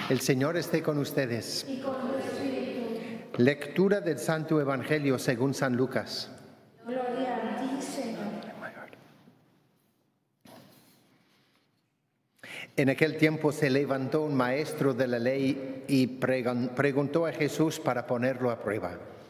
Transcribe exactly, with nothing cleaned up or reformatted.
El Señor esté con ustedes. Y con tu espíritu. Lectura del Santo Evangelio según San Lucas. Gloria a ti, Señor. En aquel tiempo se levantó un maestro de la ley y preguntó a Jesús para ponerlo a prueba: